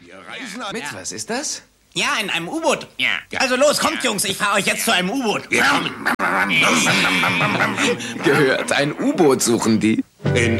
Reisen mit, was ist das? Ja, in einem U-Boot. Ja. Also los, kommt Jungs, ich fahre euch jetzt zu einem U-Boot. Gehört, ein U-Boot suchen die.